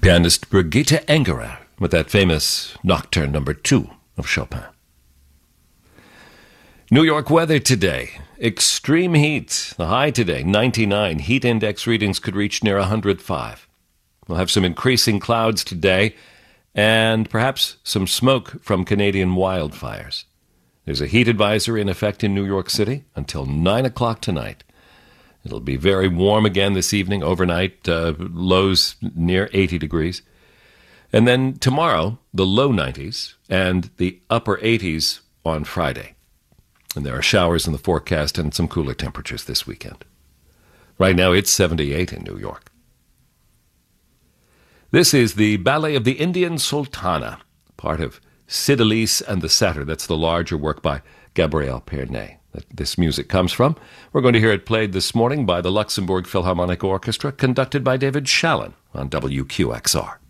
Pianist Brigitte Engerer with that famous Nocturne No. 2 of Chopin. New York weather today. Extreme heat. The high today, 99. Heat index readings could reach near 105. We'll have some increasing clouds today and perhaps some smoke from Canadian wildfires. There's a heat advisory in effect in New York City until 9 o'clock tonight. It'll be very warm again this evening, overnight, lows near 80 degrees. And then tomorrow, the low 90s and the upper 80s on Friday. And there are showers in the forecast and some cooler temperatures this weekend. Right now, it's 78 in New York. This is the Ballet of the Indian Sultana, part of Cydalise and the Satyr. That's the larger work by Gabriel Pernet that this music comes from. We're going to hear it played this morning by the Luxembourg Philharmonic Orchestra, conducted by David Shallon on WQXR.